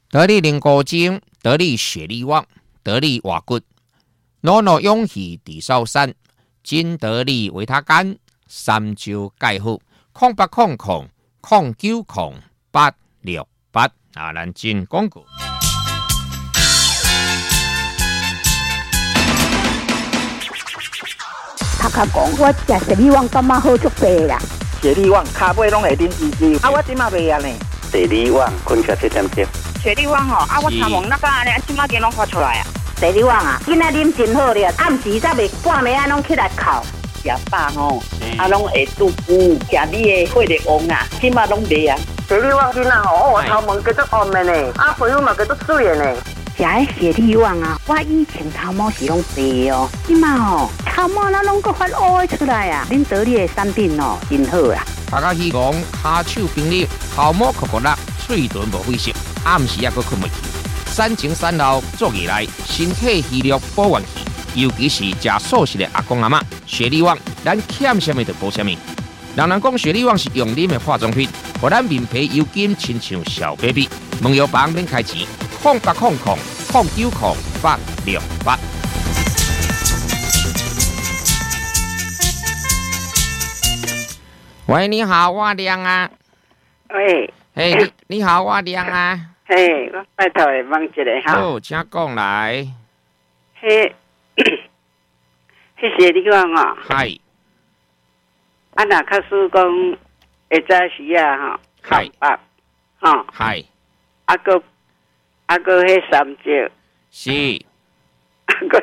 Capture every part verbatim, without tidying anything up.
得力灵骨精，得力血力旺，得力瓦骨，脑脑勇气地少山，金得力维他干，三招介好，空八空空，空九空八六八啊！咱进广告。 头壳讲，我食雪里旺感觉好足济啦。 雪里旺骹尾拢会啉滋滋，啊，我即马袂啊呢。 雪里旺困觉七点钟。 雪里旺哦，啊，我参望那个安尼，即马间拢发出来啊。 雪里旺啊，今仔啉真好咧，暗时才袂半暝啊，拢起来哭。 食饱吼，啊，拢会肚腹，食你的血力旺啊，即马拢袂啊。 雪里旺囡仔吼，我头毛叫做红的呢，啊，皮肤嘛叫做水的呢。 食迄雪里旺啊，我以前头毛是拢白哦，即马吼头毛那拢个发乌出来啊！恁得力的产品哦，真好啊！ 大家希望骹手冰力，头毛酷酷辣，嘴唇无灰色，暗时也阁困袂去。产前产后做起来，身体虚弱保元气，尤其是食素食的阿公阿嬷，雪里旺咱欠什么就补什么。人人讲雪里旺是用啉的化妆品，互咱面皮油紧，亲像小 baby。问药房免开钱。空八空空空九空八六八。喂，你好，我亮啊。 喂。 嘿，你你好，我亮啊。 嘿，我拜托你问一下哈。 好，请讲来。 嘿，迄些你讲哦。 嗨。 啊，那假使讲会早时啊吼。 嗨。 啊，吼。 嗨。 啊个。啊，个迄三招是， 啊个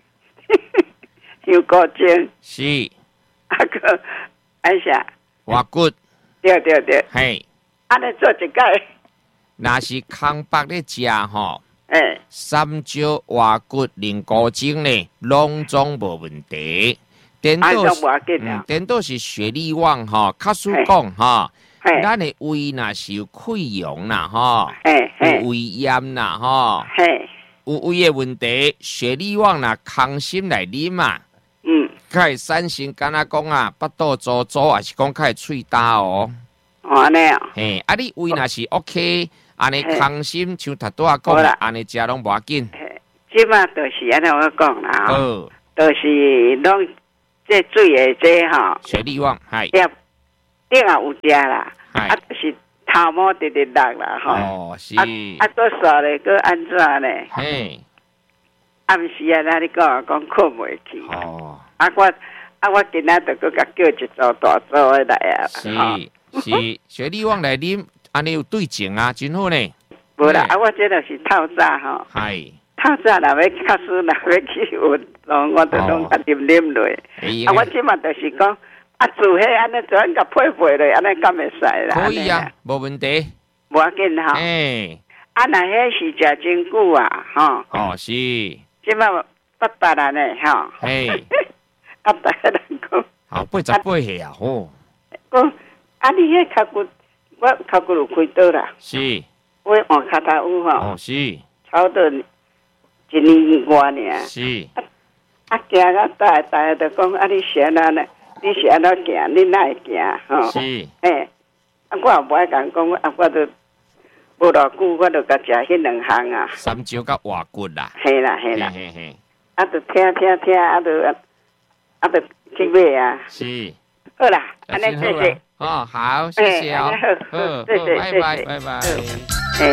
有高精是， 啊个安啥？ 瓦骨， 对对对， 嘿， 安尼做一解， 若是空白咧食吼， 诶， 三招瓦骨灵骨精咧，拢总无问题。颠倒是，嗯，颠倒是雪里旺吼，卡叔讲吼。咱的胃若是有溃疡啦，吼，有胃炎啦，吼，有胃的问题，雪里旺啦，空心来啉啊，嗯，较会产生敢若讲啊，腹肚阻阻，还是讲较会喙焦哦。 哦，安尼啊， 嘿，啊，你胃若是 OK， 安尼空心像头拄仔讲，安尼食拢无要紧。 即马就是安尼我讲啦， 哦， 就是拢这水的这吼， 雪里旺，系， 顶啊有食啦。啊，就是头毛直直落啦，吼。 哦，是。 啊，啊，搁煞咧，搁安怎呢？ 嘿。 暗时啊，那你讲讲困袂去。 哦。 啊，我啊，我今仔就搁甲叫一组大组的来啊。 是是，雪里旺来啉，安尼有对症啊，真好呢。 无啦，啊，我这个是透早吼。 系。 透早若要较输，若要去运动，我就拢甲啉啉落。啊，我即马就是讲。啊，做迄安尼就按甲配配咧，安尼敢会使啦？ 可以啊，无问题。 无要紧吼。 诶。 啊，那迄是食真久啊，吼。 哦，是。 即摆八八人呢，吼。 嘿。 啊，大家人讲。 好，八十八岁啊，吼。 讲，啊，你迄脚骨，我脚骨有开刀啦。 是。 我换骹头有吼。 哦，是。 差不多一年外尔。 是。 啊，行到大大家就讲，啊，你是安怎呢？你是安怎行？你哪会行？吼， 是， 诶，啊，我也无爱讲讲，啊，我都无偌久，我就甲食迄两项啊。 三招甲瓦骨啦。 系啦，系啦。 嘿嘿。 啊，就听听听，啊，就啊，就去买啊。 是。 好啦，安尼谢谢。 哦，好，谢谢哦。好，好，拜拜，拜拜。诶。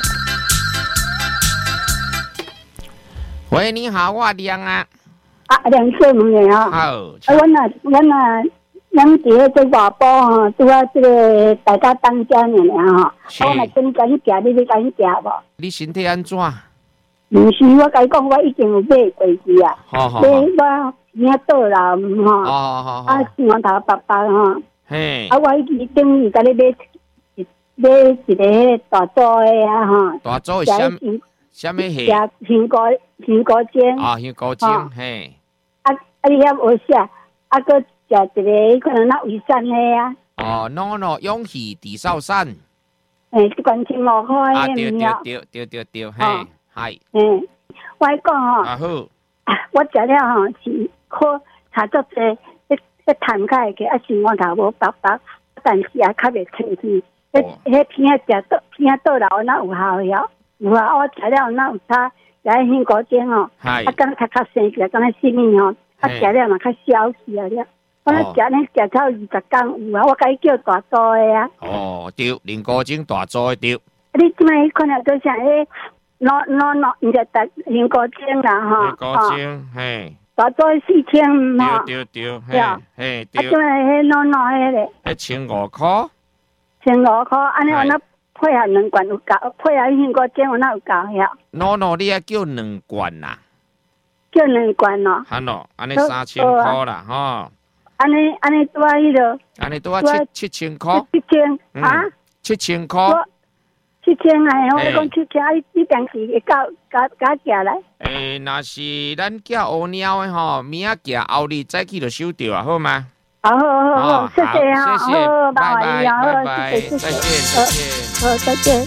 喂，你好，我亮啊。 啊，梁小妹啊！好，啊，阮啊，阮啊，咱伫迄做外埔吼，拄啊，即个大家当家尔尔吼。我嘛真敢去食，你你敢去食无？ 你身体安怎？ 毋是，我甲你讲，我已经有买过去啊。 好好。 买我领倒啦，吼。 哦好好。 啊，蒜头白白吼。 嘿。 啊，我已经等于甲你买一买一个迄大组的啊，吼。 大组是啥？啥物戏？ 食香菇香菇煎。 啊，香菇煎，嘿。 啊啊！你遐无写，啊，搁食一个可能那胃散的啊。 哦，喏喏，勇气地少山。 诶，一罐千五块啊，对对对对对对，嘿，系。 嗯，我讲吼。 啊好。 我食了吼是可查足济，迄迄痰较会起，啊，生活头无白白，但是也较袂清气。迄迄片仔食倒片仔倒流那有效哟。 有啊，我食了那有差，食香菇精哦，啊，敢较较生起来，敢若什么吼，啊，食了嘛较消死啊了。我咧食咧食到二十工有啊，我甲伊叫大组的啊。 哦，对，菱菇精大组的对。 你即摆看到都像迄喏喏喏，你就搭香菇精啦哈。 香菇精，嘿。 大组四千嘛。 对对对，嘿，嘿对。 啊，即摆迄喏喏迄个。 迄千五块。 千五块，安尼我那配合两罐有够，配合香菇精我那有够遐。 喏喏，你也叫两罐啦。 叫两罐咯。 哈喏，安尼三千块啦，吼。 安尼安尼多迄落， 安尼多啊七七千块， 七千啊， 七千块， 七千哎，我讲七千，你当时会到加加价来。 诶，若是咱寄乌鸟的吼，明仔寄后日早起就收到啊，好吗？ 好好好好，谢谢哈， 谢谢，拜拜拜拜， 谢谢， 再见再见， 好再见。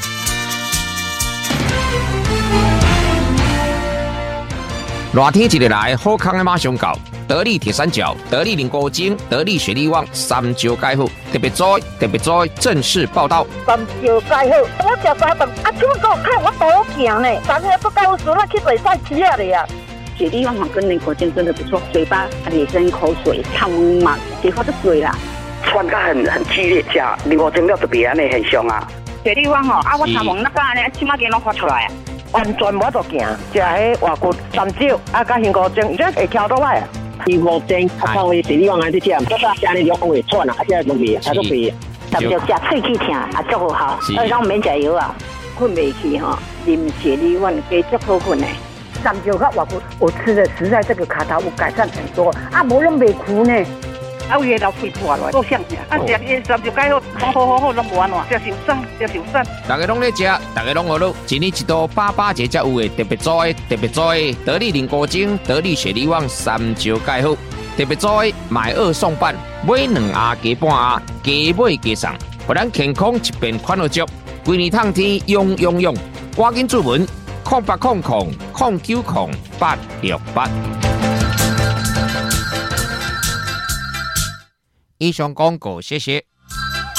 热天一日来，好康的马上到。得力铁三角、得力菱菇精、得力雪力旺三招解好，特别在特别在正式报道。 三招解好，我食三顿，啊，怎么给我看我多行呢？三下不够数，那去比赛吃啊你啊！ 雪力旺跟菱菇精真的不错，嘴巴也生口水，汤嘛，结果就水啦。 酸感很很激烈，吃菱菇精了特别安尼很凶啊。 雪力旺吼，啊，我头毛那个安尼，起码给拢发出来啊。 完全无得行，食迄外骨三招，啊，加香菇精，这会挑倒来啊。 香菇精，啊，靠位雪力旺安尼食，这安尼就会喘啊，啊，这都袂，啊都袂。 但就食喙齿疼，啊，足好，而且免食药啊，困袂去吼，啉雪力旺加足好困的。 三招甲外骨，我吃的实在这个卡头有改善很多，啊，无拢袂苦呢。啊，有个老肺破落，够香啊！食伊三招解好，好好好好，拢无安怎，食受伤，食受伤。 大家拢咧食，大家拢学咯。一年一度八八节才有诶，特别做诶，特别做诶，得力菱菇精、得力雪力旺三招解好，特别做诶，买二送半，买两盒加半盒，加买加送，互咱健康一边款好足。规年烫天用用用，赶紧注文，空八空空空九空八六八。以上广告，谢谢。